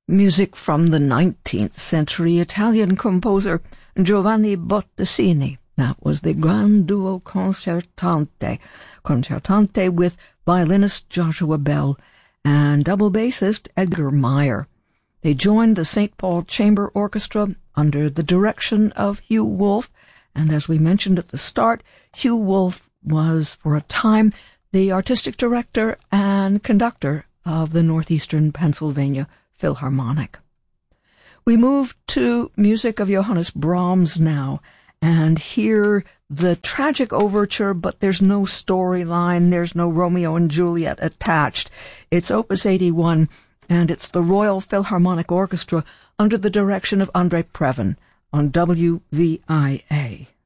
Music from the 19th century Italian composer Giovanni Bottesini. That was the Grand Duo Concertante with violinist Joshua Bell and double bassist Edgar Meyer. They joined the St. Paul Chamber Orchestra under the direction of Hugh Wolf, and as we mentioned at the start, Hugh Wolf was, for a time, the artistic director and conductor of the Northeastern Pennsylvania Philharmonic. We move to music of Johannes Brahms now, and hear the tragic overture, but there's no storyline, there's no Romeo and Juliet attached. It's Opus 81, and it's the Royal Philharmonic Orchestra under the direction of Andrei Previn on WVIA.